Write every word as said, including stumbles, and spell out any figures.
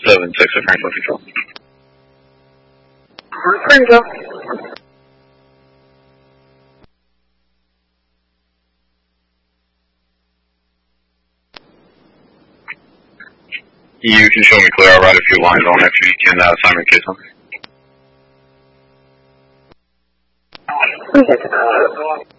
seven six at Franklin Control. Franklin. You can show me clear. I'll write a few lines on after you can uh, assignment case on. Okay.